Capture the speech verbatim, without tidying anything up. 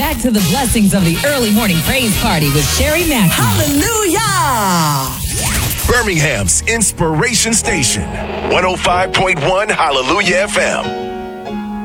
back to the blessings of the early morning praise party with Sherry Mackey. Hallelujah! Birmingham's Inspiration Station, one oh five point one Hallelujah F M.